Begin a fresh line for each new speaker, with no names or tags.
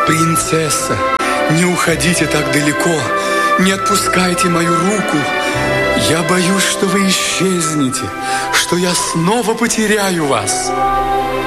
Принцесса, не уходите так далеко, не отпускайте мою руку. Я боюсь, что вы исчезнете, что я снова потеряю вас.